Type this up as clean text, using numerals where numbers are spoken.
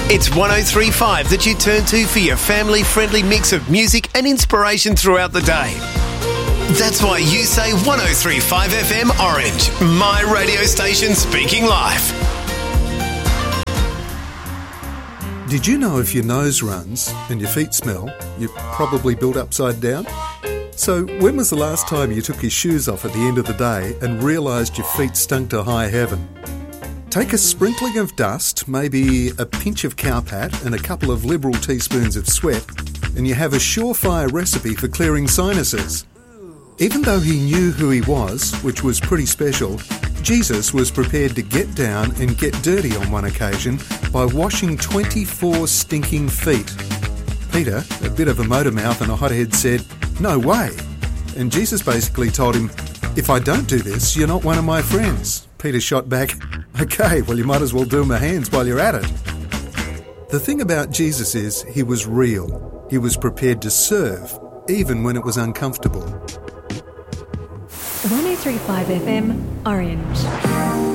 It's 103.5 that you turn to for your family-friendly mix of music and inspiration throughout the day. That's why you say 103.5 FM Orange, my radio station speaking life. Did you know if your nose runs and your feet smell, you're probably built upside down? So when was the last time you took your shoes off at the end of the day and realised your feet stunk to high heaven? Take a sprinkling of dust, maybe a pinch of cowpat and a couple of liberal teaspoons of sweat, and you have a surefire recipe for clearing sinuses. Even though he knew who he was, which was pretty special, Jesus was prepared to get down and get dirty on one occasion by washing 24 stinking feet. Peter, a bit of a motor mouth and a hothead, said, "No way." And Jesus basically told him, "If I don't do this, you're not one of my friends." Peter shot back, "Okay, well you might as well do my hands while you're at it." The thing about Jesus is he was real. He was prepared to serve, even when it was uncomfortable. 103.5 FM Orange.